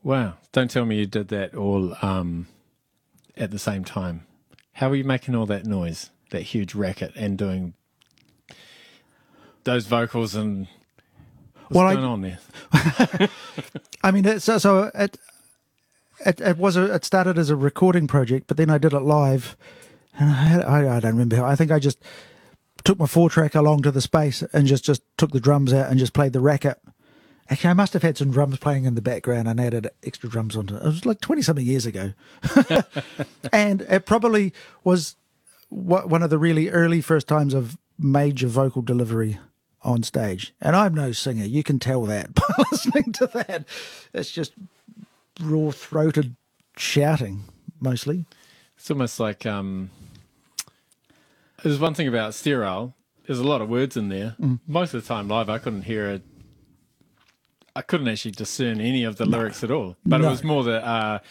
Wow. Don't tell me you did that all at the same time. How were you making all that noise, that huge racket, and doing those vocals and what's going on there? I mean, it started as a recording project, but then I did it live, and I don't remember. I think I just took my 4-track along to the space and just took the drums out and just played the racket. Actually, I must have had some drums playing in the background and added extra drums onto it. It was like 20-something years ago. And it probably was one of the really early first times of major vocal delivery on stage. And I'm no singer. You can tell that by listening to that. It's just raw-throated shouting, mostly. It's almost like there's one thing about Sterile. There's a lot of words in there. Most of the time live, I couldn't hear it. I couldn't actually discern any of the lyrics at all. But it was more the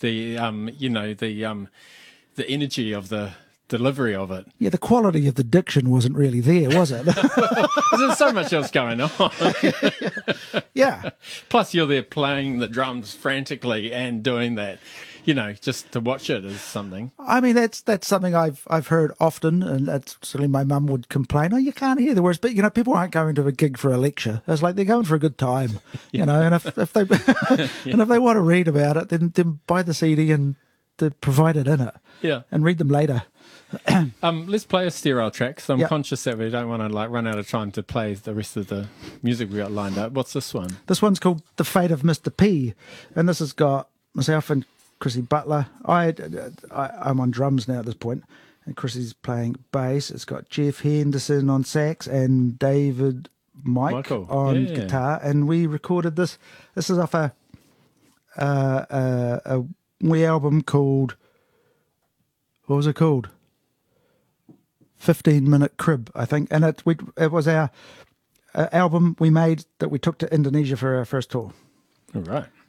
energy of the delivery of it. Yeah, the quality of the diction wasn't really there, was it? There's so much else going on. Yeah. Plus, you're there playing the drums frantically and doing that. Just to watch it is something. I mean, that's something I've heard often, and that's certainly my mum would complain, oh, you can't hear the words. But, people aren't going to a gig for a lecture. It's like they're going for a good time, and if they and if they want to read about it, then buy the CD and provide it in it. Yeah. And read them later. Let's play a Sterile track. So I'm Yep. conscious that we don't want to run out of time to play the rest of the music we got lined up. What's this one? This one's called The Fate of Mr. P, and this has got myself and Chrissy Butler. I'm on drums now at this point, and Chrissy's playing bass. It's got Jeff Henderson on sax and David Michael on guitar. And we recorded this. This is off a wee album called, what was it called? 15-Minute Crib, I think. And it was our album we made that we took to Indonesia for our first tour. All right.